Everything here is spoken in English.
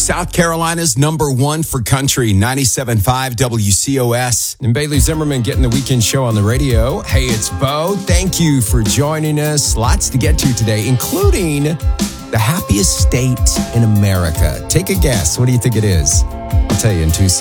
South Carolina's number one for country, 97.5 WCOS. And Bailey Zimmerman getting the weekend show on the radio. Hey, it's Bo. Thank you for joining us. Lots to get to today, including the happiest state in America. Take a guess. What do you think it is? I'll tell you in 2 seconds.